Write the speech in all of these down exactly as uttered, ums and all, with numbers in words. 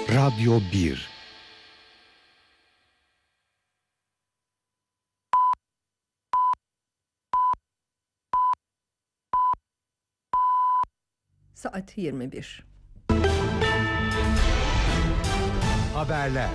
Radyo bir. Saat yirmi bir. Haberler.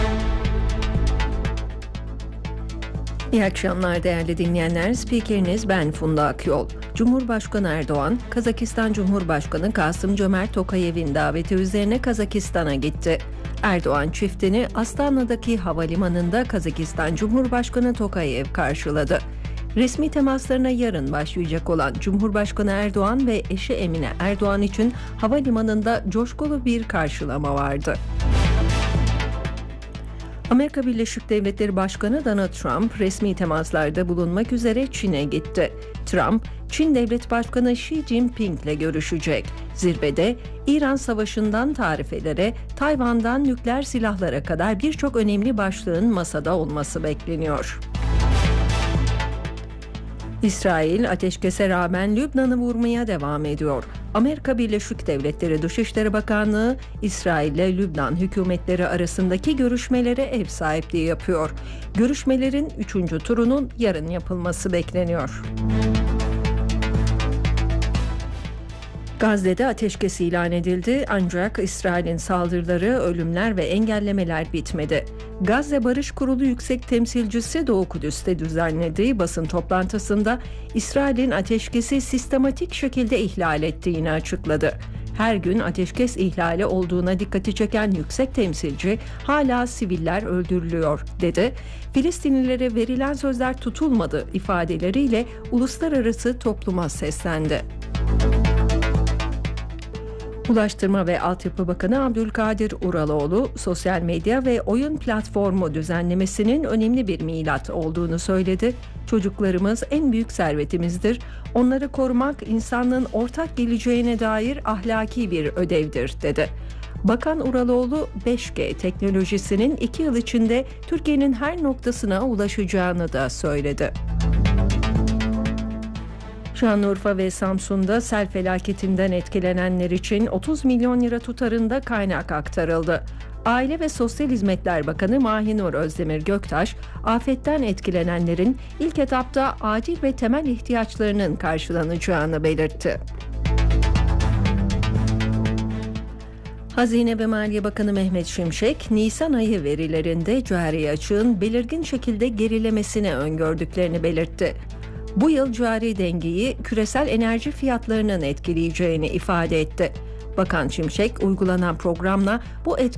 İyi akşamlar değerli dinleyenler. Spikeriniz ben Funda Akyol. Cumhurbaşkanı Erdoğan, Kazakistan Cumhurbaşkanı Kasım-Cömert Tokayev'in daveti üzerine Kazakistan'a gitti. Erdoğan çiftini Astana'daki havalimanında Kazakistan Cumhurbaşkanı Tokayev karşıladı. Resmi temaslarına yarın başlayacak olan Cumhurbaşkanı Erdoğan ve eşi Emine Erdoğan için havalimanında coşkulu bir karşılama vardı. Amerika Birleşik Devletleri Başkanı Donald Trump resmi temaslarda bulunmak üzere Çin'e gitti. Trump, Çin Devlet Başkanı Xi Jinping ile görüşecek. Zirvede İran Savaşı'ndan tarifelere, Tayvan'dan nükleer silahlara kadar birçok önemli başlığın masada olması bekleniyor. İsrail ateşkese rağmen Lübnan'ı vurmaya devam ediyor. Amerika Birleşik Devletleri Dışişleri Bakanlığı, İsrail ile Lübnan hükümetleri arasındaki görüşmelere ev sahipliği yapıyor. Görüşmelerin üçüncü turunun yarın yapılması bekleniyor. Gazze'de ateşkes ilan edildi ancak İsrail'in saldırıları, ölümler ve engellemeler bitmedi. Gazze Barış Kurulu Yüksek Temsilcisi Doğu Kudüs'te düzenlediği basın toplantısında İsrail'in ateşkesi sistematik şekilde ihlal ettiğini açıkladı. Her gün ateşkes ihlali olduğuna dikkati çeken yüksek temsilci hala siviller öldürülüyor dedi. Filistinlilere verilen sözler tutulmadı ifadeleriyle uluslararası topluma seslendi. Ulaştırma ve Altyapı Bakanı Abdülkadir Uraloğlu, sosyal medya ve oyun platformu düzenlemesinin önemli bir milat olduğunu söyledi. Çocuklarımız en büyük servetimizdir. Onları korumak insanlığın ortak geleceğine dair ahlaki bir ödevdir, dedi. Bakan Uraloğlu, beş G teknolojisinin iki yıl içinde Türkiye'nin her noktasına ulaşacağını da söyledi. Şanlıurfa ve Samsun'da sel felaketinden etkilenenler için otuz milyon lira tutarında kaynak aktarıldı. Aile ve Sosyal Hizmetler Bakanı Mahinur Özdemir Göktaş, afetten etkilenenlerin ilk etapta acil ve temel ihtiyaçlarının karşılanacağını belirtti. Hazine ve Maliye Bakanı Mehmet Şimşek, Nisan ayı verilerinde cari açığın belirgin şekilde gerilemesini öngördüklerini belirtti. Bu yıl cari dengeyi küresel enerji fiyatlarının etkileyeceğini ifade etti. Bakan Şimşek, uygulanan programla bu etki